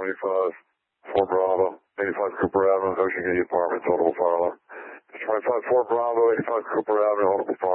25 4 Bravo, 85 Cooper Avenue, Ocean Gate Apartments, audible fire alarm. 25 4 Bravo, 85 Cooper Avenue, audible fire